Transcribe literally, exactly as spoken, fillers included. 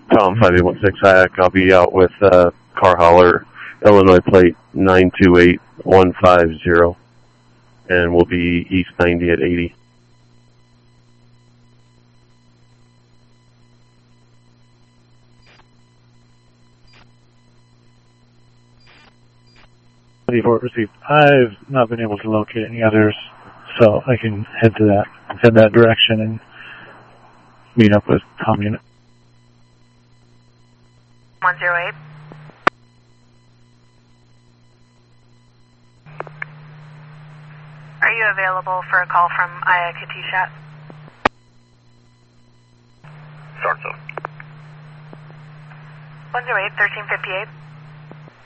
Tom five eight one six Hayak. I'll be out with uh, car hauler Illinois plate nine two eight one five zero, and we'll be east ninety at eighty. Report received. I've not been able to locate any others, so I can head to that, head that direction and meet up with Tom Unit. one zero eight. Are you available for a call from Aya Katishat? Start so. one zero eight, thirteen fifty-eight.